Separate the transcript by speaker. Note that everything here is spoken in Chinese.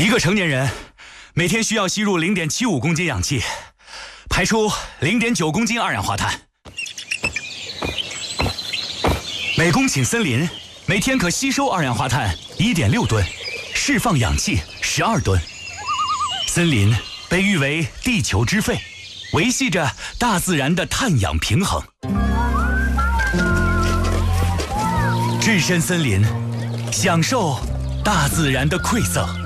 Speaker 1: 一个成年人每天需要吸入0.75公斤氧气，排出0.9公斤二氧化碳。每公顷森林每天可吸收二氧化碳1.6吨，释放氧气12吨。森林被誉为地球之肺，维系着大自然的碳氧平衡。置身森林，享受大自然的馈赠。